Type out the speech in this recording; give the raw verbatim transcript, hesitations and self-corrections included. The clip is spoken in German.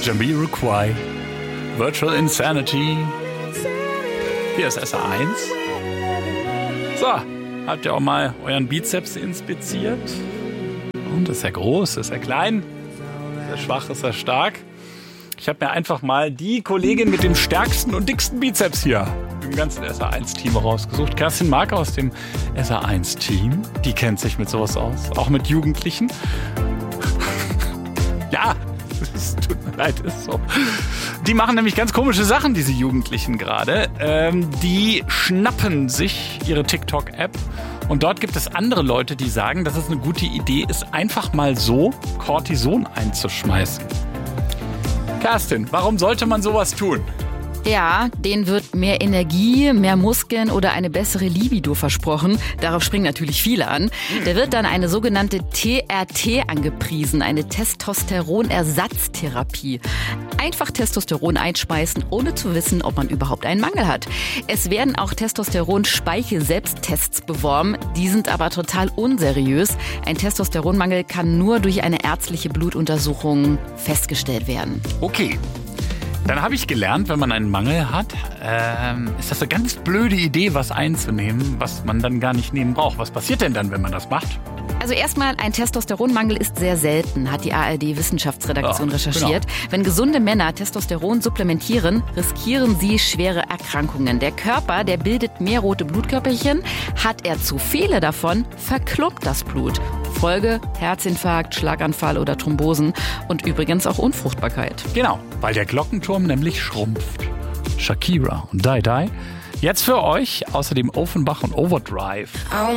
Jamiroquai, Virtual Insanity. Hier ist S R eins. So, habt ihr auch mal euren Bizeps inspiziert? Und ist er groß, ist er klein, ist er schwach, ist er stark? Ich habe mir einfach mal die Kollegin mit dem stärksten und dicksten Bizeps hier im ganzen S R eins Team rausgesucht. Kerstin Mark aus dem S R eins Team. Die kennt sich mit sowas aus, auch mit Jugendlichen. Ja, es tut mir leid, ist so. Die machen nämlich ganz komische Sachen, diese Jugendlichen gerade. Ähm, die schnappen sich ihre TikTok-App und dort gibt es andere Leute, die sagen, dass es eine gute Idee ist, einfach mal so Cortison einzuschmeißen. Kerstin, warum sollte man sowas tun? Ja, denen wird mehr Energie, mehr Muskeln oder eine bessere Libido versprochen. Darauf springen natürlich viele an. Da wird dann eine sogenannte T R T angepriesen, eine Testosteronersatztherapie. Einfach Testosteron einspeisen, ohne zu wissen, ob man überhaupt einen Mangel hat. Es werden auch Testosteron-Speichel-Selbsttests beworben. Die sind aber total unseriös. Ein Testosteronmangel kann nur durch eine ärztliche Blutuntersuchung festgestellt werden. Okay. Dann habe ich gelernt, wenn man einen Mangel hat, ähm, ist das eine ganz blöde Idee, was einzunehmen, was man dann gar nicht nehmen braucht. Was passiert denn dann, wenn man das macht? Also erstmal, ein Testosteronmangel ist sehr selten, hat die A R D-Wissenschaftsredaktion ja, recherchiert. Genau. Wenn gesunde Männer Testosteron supplementieren, riskieren sie schwere Erkrankungen. Der Körper, der bildet mehr rote Blutkörperchen. Hat er zu viele davon, verklumpt das Blut. Folge Herzinfarkt, Schlaganfall oder Thrombosen und übrigens auch Unfruchtbarkeit. Genau, weil der Glockenturm nämlich schrumpft. Shakira und Die Die. Jetzt für euch außerdem Offenbach und Overdrive. I